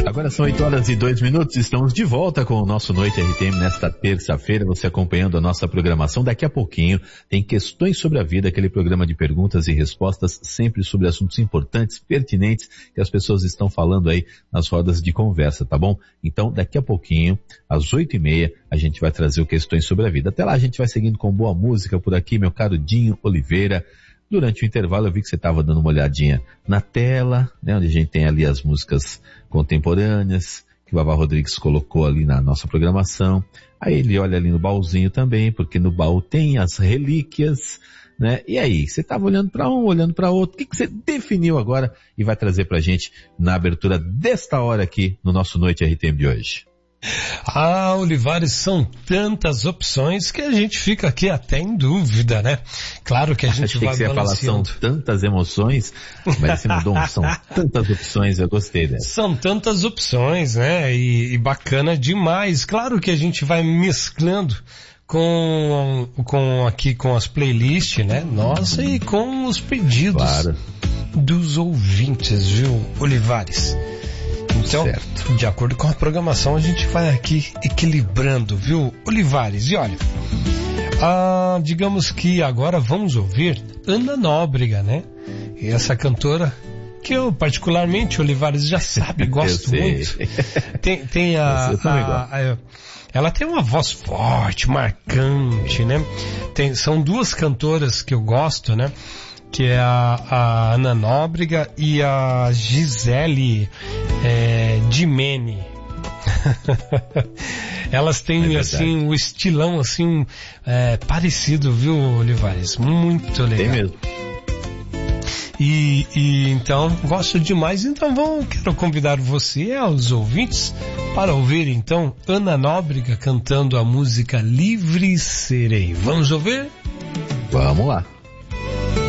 Agora são 8h02, estamos de volta com o nosso Noite RTM nesta terça-feira, você acompanhando a nossa programação. Daqui a pouquinho tem Questões sobre a Vida, aquele programa de perguntas e respostas, sempre sobre assuntos importantes, pertinentes, que as pessoas estão falando aí nas rodas de conversa, tá bom? Então, daqui a pouquinho, às 8h30, a gente vai trazer o Questões sobre a Vida. Até lá a gente vai seguindo com boa música por aqui, meu caro Dinho Oliveira. Durante o intervalo eu vi que você estava dando uma olhadinha na tela, né, onde a gente tem ali as músicas contemporâneas, que o Vavá Rodrigues colocou ali na nossa programação. Aí ele olha ali no baúzinho também, porque no baú tem as relíquias, né? E aí, você estava olhando para um, olhando para outro, o que você definiu agora e vai trazer pra gente na abertura desta hora aqui no nosso Noite RTM de hoje? Ah, Olivares, são tantas opções que a gente fica aqui até em dúvida, né? Claro que a gente vai balanceando. Falar, são tantas emoções, mas você mudou, são tantas opções, eu gostei dessa. São tantas opções, né? E bacana demais. Claro que a gente vai mesclando com as playlists, né? Nossa, e com os pedidos dos ouvintes, viu, Olivares? Então, certo. De acordo com a programação, a gente vai aqui equilibrando, viu, Olivares? E olha, digamos que agora vamos ouvir Ana Nóbrega, né? E essa cantora que eu particularmente, Olivares, já sabe, gosto muito. Tem ela tem uma voz forte, marcante, né? São duas cantoras que eu gosto, né? Que é a Ana Nóbrega e a Gisele Dimene. Elas têm, assim, o estilão, assim, parecido, viu, Olivares? Muito legal. Tem mesmo. E então, gosto demais. Então, quero convidar você e os ouvintes para ouvir, então, Ana Nóbrega cantando a música Livre Serei. Vamos ouvir? Vamos lá.